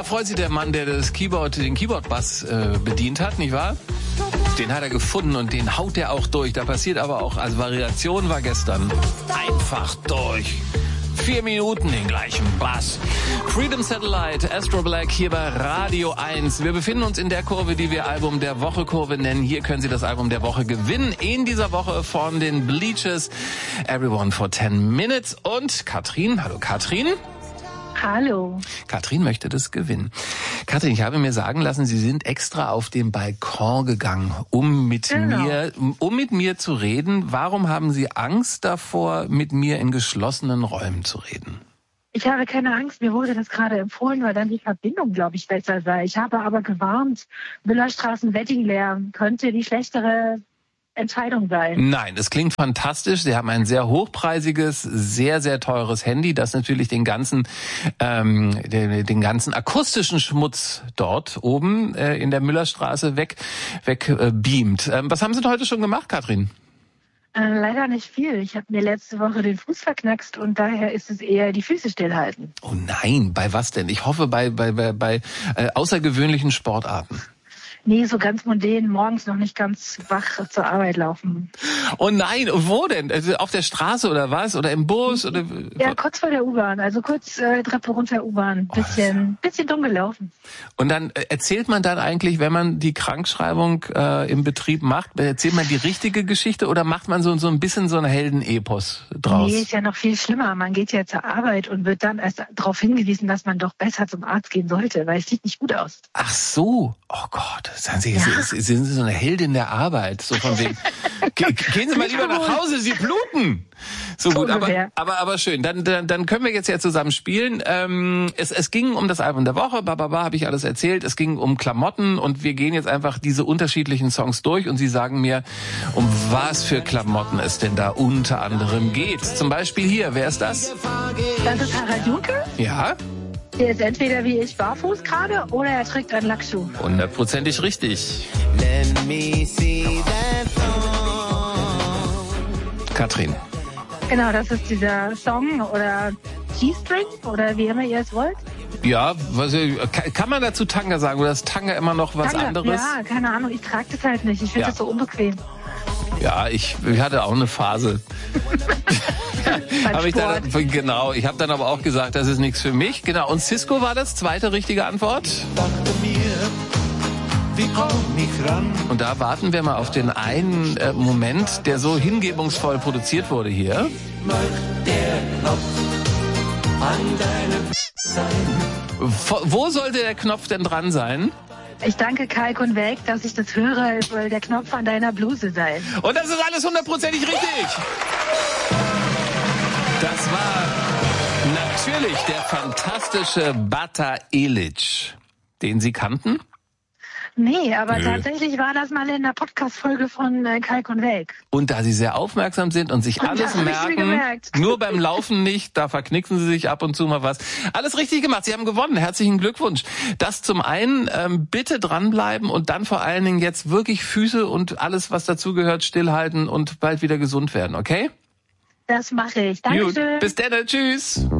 freut sich der Mann, der den Keyboard-Bass bedient hat, nicht wahr? Den hat er gefunden und den haut er auch durch. Da passiert aber auch, also Variation war gestern einfach durch. 4 Minuten den gleichen Bass. Freedom Satellite, Astro Black hier bei Radio 1. Wir befinden uns in der Kurve, die wir Album der Woche Kurve nennen. Hier können Sie das Album der Woche gewinnen. In dieser Woche von den Bleachers, Everyone for 10 Minutes. Und Katrin, hallo Katrin. Hallo. Katrin möchte das gewinnen. Katrin, ich habe mir sagen lassen, Sie sind extra auf den Balkon gegangen, um mit mir zu reden. Warum haben Sie Angst davor, mit mir in geschlossenen Räumen zu reden? Ich habe keine Angst, mir wurde das gerade empfohlen, weil dann die Verbindung, glaube ich, besser sei. Ich habe aber gewarnt, Müllerstraßen-Wedding-Lärm könnte die schlechtere Entscheidung sein. Nein, es klingt fantastisch. Sie haben ein sehr hochpreisiges, sehr, sehr teures Handy, das natürlich den ganzen akustischen Schmutz dort oben in der Müllerstraße beamt. Was haben Sie denn heute schon gemacht, Katrin? Leider nicht viel. Ich habe mir letzte Woche den Fuß verknackst und daher ist es eher die Füße stillhalten. Oh nein, bei was denn? Ich hoffe bei außergewöhnlichen Sportarten. Nee, so ganz mundän, morgens noch nicht ganz wach zur Arbeit laufen. Oh nein, wo denn? Also auf der Straße oder was? Oder im Bus? Oder? Ja, kurz vor der U-Bahn, also kurz Treppe runter U-Bahn, bisschen dumm gelaufen. Und dann erzählt man dann eigentlich, wenn man die Krankschreibung im Betrieb macht, erzählt man die richtige Geschichte oder macht man so ein bisschen so ein Heldenepos draus? Nee, ist ja noch viel schlimmer. Man geht ja zur Arbeit und wird dann erst darauf hingewiesen, dass man doch besser zum Arzt gehen sollte, weil es sieht nicht gut aus. Ach so, oh Gott. Sagen Sie, sind Sie so eine Heldin der Arbeit? So von wegen, gehen Sie mal lieber nach Hause, Sie bluten. So gut, aber schön. Dann können wir jetzt ja zusammen spielen. Es ging um das Album der Woche, habe ich alles erzählt. Es ging um Klamotten und wir gehen jetzt einfach diese unterschiedlichen Songs durch und Sie sagen mir, um was für Klamotten es denn da unter anderem geht. Zum Beispiel hier, wer ist das? Das ist Harald Junke. Ja. Der ist entweder wie ich barfuß gerade oder er trägt einen Lackschuh. 100% richtig. Katrin. Genau, das ist dieser Song oder G-String oder wie immer ihr es wollt. Ja, kann man dazu Tanga sagen oder ist Tanga immer noch was Tanga, anderes? Ja, keine Ahnung, ich trage das halt nicht. Ich finde das so unbequem. Ja, ich hatte auch eine Phase. Ich habe dann aber auch gesagt, das ist nichts für mich. Genau, und Cisco war das zweite richtige Antwort. Und da warten wir mal auf den einen Moment, der so hingebungsvoll produziert wurde hier. Wo sollte der Knopf denn dran sein? Ich danke Kalk und Weg, dass ich das höre, es soll der Knopf an deiner Bluse sein. Und das ist alles 100% richtig. Das war natürlich der fantastische Bata Elic, den Sie kannten? Nee, aber tatsächlich war das mal in der Podcast-Folge von Kalk und Welk. Und da Sie sehr aufmerksam sind und sich alles merken, nur beim Laufen nicht, da verknicken Sie sich ab und zu mal was. Alles richtig gemacht, Sie haben gewonnen, herzlichen Glückwunsch. Das zum einen, bitte dranbleiben und dann vor allen Dingen jetzt wirklich Füße und alles, was dazugehört, stillhalten und bald wieder gesund werden, okay? Das mache ich, Dankeschön. Gut, bis dann, tschüss.